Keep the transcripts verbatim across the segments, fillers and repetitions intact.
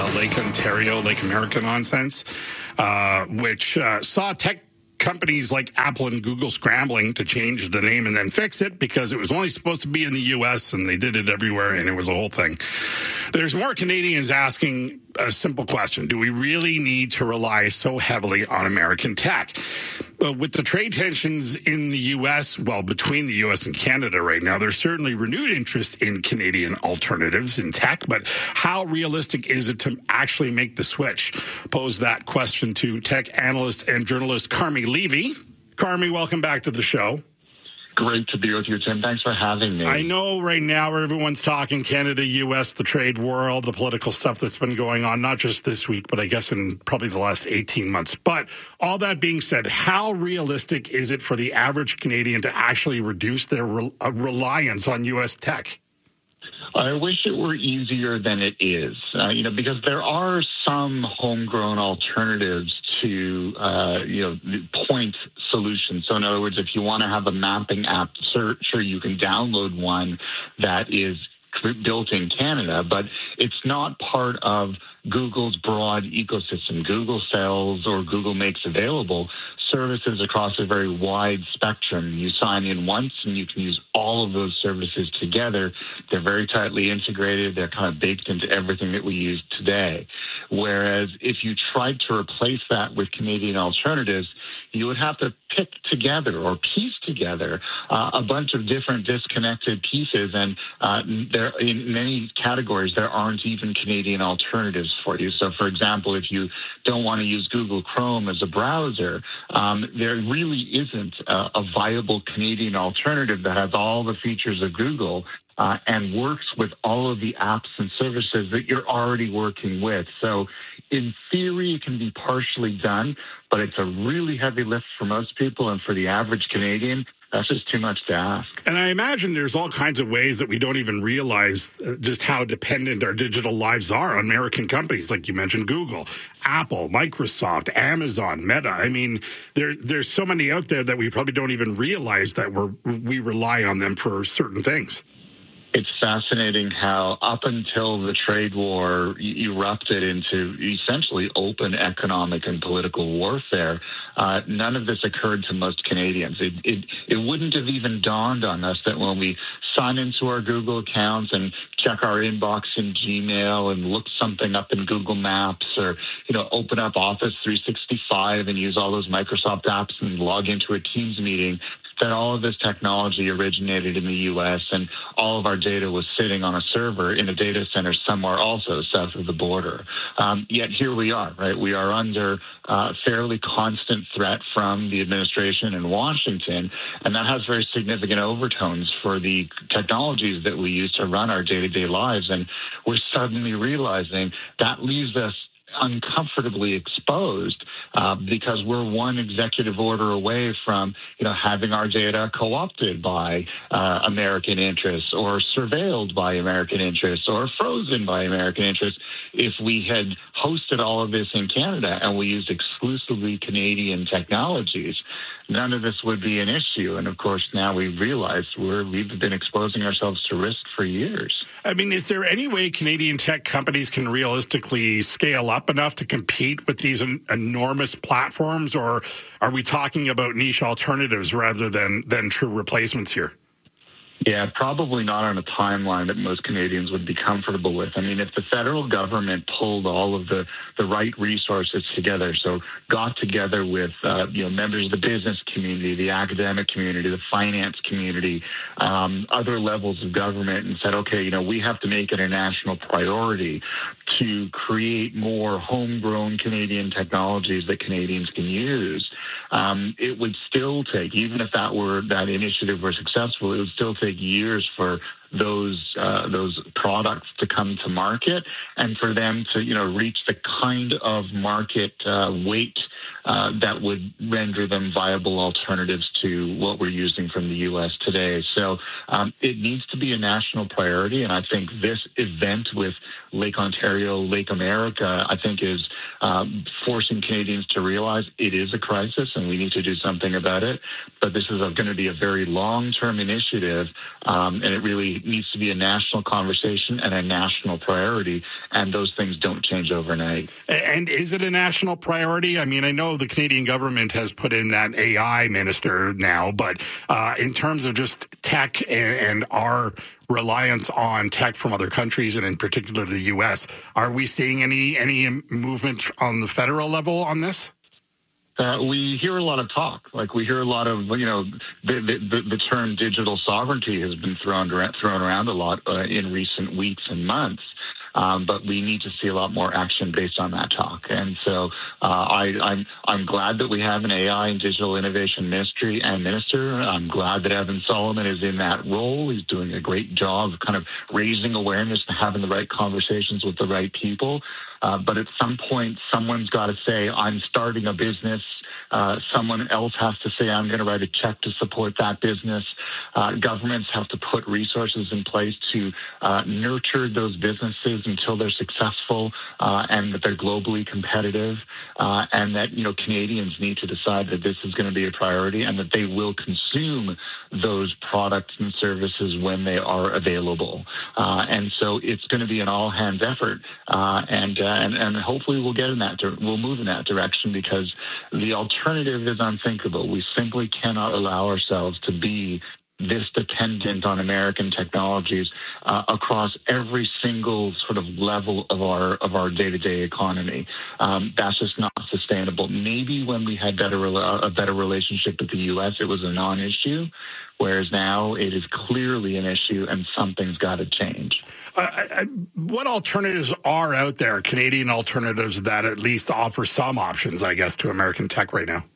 uh, Lake Ontario, Lake America nonsense, uh, which uh, saw tech companies like Apple and Google scrambling to change the name and then fix it because it was only supposed to be in the U S and they did it everywhere and it was a whole thing. There's more Canadians asking a simple question. Do we really need to rely so heavily on American tech? Well, with the trade tensions in the U S, well, between the U S and Canada right now, there's certainly renewed interest in Canadian alternatives in tech, but how realistic is it to actually make the switch? Pose that question to tech analyst and journalist Carmi Levy. Carmi, welcome back to the show. Great to be with you, Tim. Thanks for having me. I know right now everyone's talking Canada, U S, the trade war, the political stuff that's been going on, not just this week, but I guess in probably the last eighteen months. But all that being said, how realistic is it for the average Canadian to actually reduce their re- uh, reliance on U S tech? I wish it were easier than it is, uh, you know, because there are some homegrown alternatives to, uh, you know, point solutions. So in other words, if you want to have a mapping app, sure, sure, you can download one that is built in Canada, but it's not part of Google's broad ecosystem. Google sells or Google makes available services across a very wide spectrum. You sign in once and you can use all of those services together. They're very tightly integrated. They're kind of baked into everything that we use today. Whereas if you tried to replace that with Canadian alternatives, you would have to pick together or piece together uh, a bunch of different disconnected pieces. And uh, there, in many categories, there aren't even Canadian alternatives for you. So, for example, if you don't want to use Google Chrome as a browser, um, there really isn't a, a viable Canadian alternative that has all the features of Google Uh, and works with all of the apps and services that you're already working with. So in theory, it can be partially done, but it's a really heavy lift for most people. And for the average Canadian, that's just too much to ask. And I imagine there's all kinds of ways that we don't even realize just how dependent our digital lives are on American companies. Like you mentioned, Google, Apple, Microsoft, Amazon, Meta. I mean, there, there's so many out there that we probably don't even realize that we're, we rely on them for certain things. It's fascinating how up until the trade war erupted into essentially open economic and political warfare, uh, none of this occurred to most Canadians. It, it, it wouldn't have even dawned on us that when we sign into our Google accounts and check our inbox in Gmail and look something up in Google Maps or, you know, open up Office three sixty-five and use all those Microsoft apps and log into a Teams meeting, that all of this technology originated in the U S and all of our data was sitting on a server in a data center somewhere also south of the border. Um, yet here we are, right? We are under uh, fairly constant threat from the administration in Washington, and that has very significant overtones for the technologies that we use to run our day-to-day lives. And we're suddenly realizing that leaves us uncomfortably exposed uh, because we're one executive order away from, you know, having our data co-opted by uh, American interests or surveilled by American interests or frozen by American interests. If we had hosted all of this in Canada and we used exclusively Canadian technologies, none of this would be an issue. And of course, now we realize we're, we've been exposing ourselves to risk for years. I mean, is there any way Canadian tech companies can realistically scale up enough to compete with these en- enormous platforms, or are we talking about niche alternatives rather than, than true replacements here? Yeah, probably not on a timeline that most Canadians would be comfortable with. I mean, if the federal government pulled all of the, the right resources together, so got together with, uh, you know, members of the business community, the academic community, the finance community, um, other levels of government, and said, okay, you know, we have to make it a national priority to create more homegrown Canadian technologies that Canadians can use, um, it would still take, even if that were that initiative were successful, it would still take years for those uh, those products to come to market and for them to, you know, reach the kind of market uh, weight uh, that would render them viable alternatives to what we're using from the U S today. So um, it needs to be a national priority, and I think this event with Lake Ontario, Lake America, I think is um, forcing Canadians to realize it is a crisis and we need to do something about it. But this is going to be a very long-term initiative, um, and it really needs to be a national conversation and a national priority, and those things don't change overnight. And is it a national priority? I mean, I know the Canadian government has put in that A I minister now, but uh, in terms of just tech and, and our reliance on tech from other countries, and in particular the U S, are we seeing any any movement on the federal level on this? Uh, we hear a lot of talk. Like we hear a lot of, you know, the the, the term digital sovereignty has been thrown thrown around a lot uh, in recent weeks and months. Um, but we need to see a lot more action based on that talk. And so uh, I, I'm I'm glad that we have an A I and digital innovation ministry and minister. I'm glad that Evan Solomon is in that role. He's doing a great job of kind of raising awareness and having the right conversations with the right people. Uh, but at some point, someone's got to say, I'm starting a business. Uh, someone else has to say, I'm going to write a check to support that business. Uh, governments have to put resources in place to uh, nurture those businesses until they're successful uh, and that they're globally competitive, uh, and that, you know, Canadians need to decide that this is going to be a priority and that they will consume those products and services when they are available. Uh, and so it's going to be an all-hands effort, uh, and, uh, and and hopefully we'll get in that, we'll move in that direction, because the alternative is unthinkable. We simply cannot allow ourselves to be this dependent on American technologies uh, across every single sort of level of our of our day-to-day economy. Um, that's just not sustainable. Maybe when we had better a better relationship with the U S, it was a non-issue, whereas now it is clearly an issue, and something's got to change. Uh, I, what alternatives are out there, Canadian alternatives that at least offer some options, I guess, to American tech right now?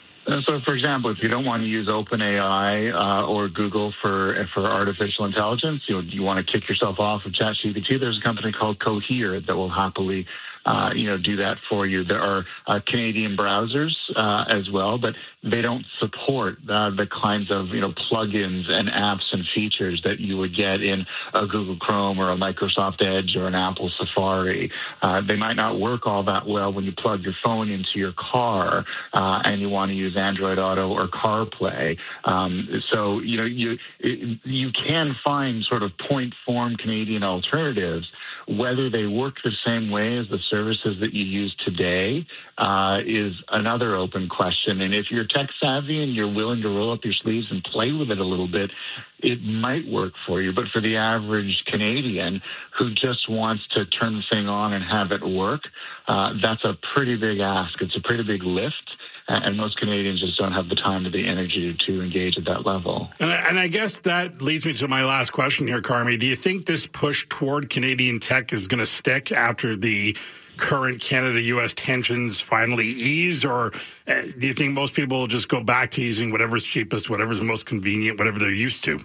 So, for example, if you don't want to use OpenAI uh, or Google for for artificial intelligence, you know, you want to kick yourself off of ChatGPT, there's a company called Cohere that will happily Uh, you know, do that for you. There are uh, Canadian browsers uh, as well, but they don't support uh, the kinds of, you know, plugins and apps and features that you would get in a Google Chrome or a Microsoft Edge or an Apple Safari. Uh, they might not work all that well when you plug your phone into your car uh, and you want to use Android Auto or CarPlay. Um, so, you know, you you can find sort of point form Canadian alternatives. Whether they work the same way as the services that you use today uh, is another open question. And if you're tech savvy and you're willing to roll up your sleeves and play with it a little bit, it might work for you. But for the average Canadian who just wants to turn the thing on and have it work, uh, that's a pretty big ask. It's a pretty big lift. And most Canadians just don't have the time or the energy to engage at that level. And I, and I guess that leads me to my last question here, Carmi. Do you think this push toward Canadian tech is going to stick after the current Canada-U S tensions finally ease? Or uh, do you think most people will just go back to using whatever's cheapest, whatever's most convenient, whatever they're used to?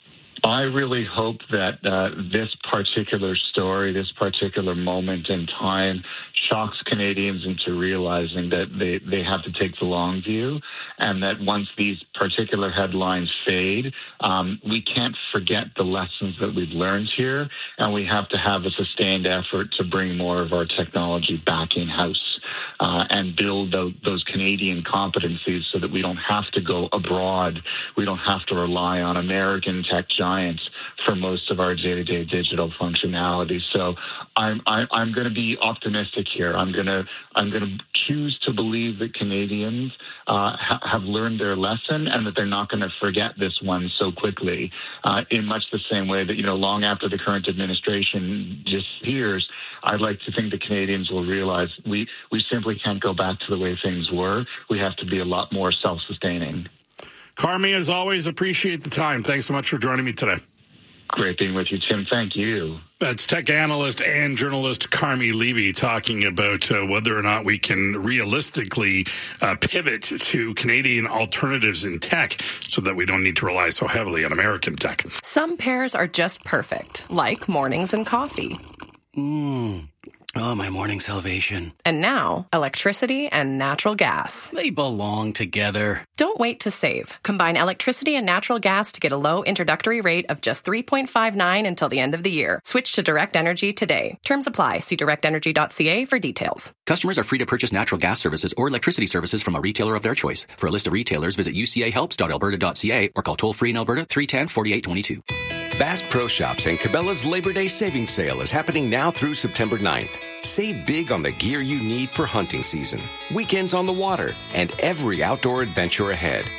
I really hope that uh, this particular story, this particular moment in time, shocks Canadians into realizing that they, they have to take the long view, and that once these particular headlines fade, um, we can't forget the lessons that we've learned here, and we have to have a sustained effort to bring more of our technology back in-house uh, and build those, those Canadian competencies so that we don't have to go abroad. We don't have to rely on American tech giants for most of our day-to-day digital functionality. So I'm I, I'm going to be optimistic here. I'm going to I'm going to choose to believe that Canadians uh, ha- have learned their lesson, and that they're not going to forget this one so quickly. Uh, in much the same way that, you know, long after the current administration disappears, I'd like to think that Canadians will realize we we simply can't go back to the way things were. We have to be a lot more self-sustaining. Carmi, as always, appreciate the time. Thanks so much for joining me today. Great being with you, Tim. Thank you. That's tech analyst and journalist Carmi Levy talking about uh, whether or not we can realistically uh, pivot to Canadian alternatives in tech so that we don't need to rely so heavily on American tech. Some pairs are just perfect, like mornings and coffee. Mmm. Oh, my morning salvation. And now, electricity and natural gas. They belong together. Don't wait to save. Combine electricity and natural gas to get a low introductory rate of just three point five nine until the end of the year. Switch to Direct Energy today. Terms apply. See direct energy dot c a for details. Customers are free to purchase natural gas services or electricity services from a retailer of their choice. For a list of retailers, visit u c a helps dot alberta dot c a or call toll-free in Alberta three one zero, four eight two two. Bass Pro Shops and Cabela's Labor Day Savings Sale is happening now through September ninth. Save big on the gear you need for hunting season, weekends on the water, and every outdoor adventure ahead.